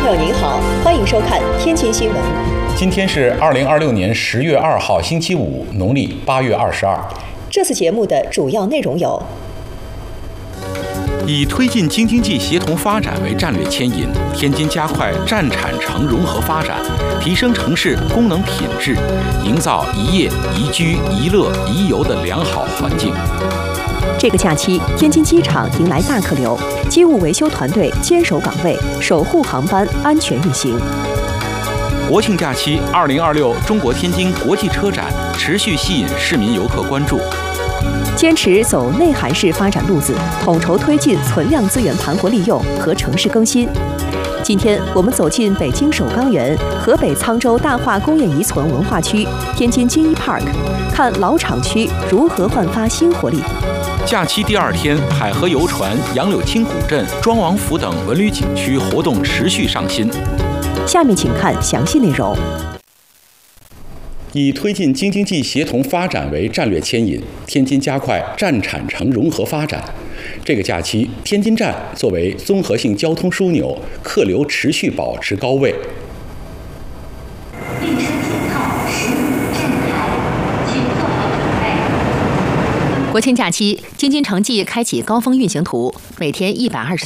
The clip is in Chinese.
友您好，欢迎收看天津新闻。 今天是2026年10月2号星期五，农历8月22。 这次节目的主要内容有： 以推进京津冀协同发展为战略牵引，天津加快占产城融合发展，提升城市功能品质，营造宜业、宜居、宜乐、宜游的良好环境。 这个假期，天津机场迎来大客流，机务维修团队坚守岗位，守护航班安全运行。 国庆假期，2026中国天津国际车展持续吸引市民游客关注。 坚持走内涵式发展路子，统筹推进存量资源盘活利用和城市更新。今天我们走进北京首钢园、河北沧州大化工业遗存文化区、天津金一 Park， 看老厂区如何焕发新活力。 假期第二天，海河游船、杨柳青古镇、庄王府等文旅景区活动持续上新。 下面请看详细内容。 以推进京津冀协同发展为战略牵引，天津加快占产城融合发展。这个假期，天津站作为综合性交通枢纽，客流持续保持高位。 列车停靠15站台，请做好准备。 国庆假期，京津城际开启高峰运行图，每天124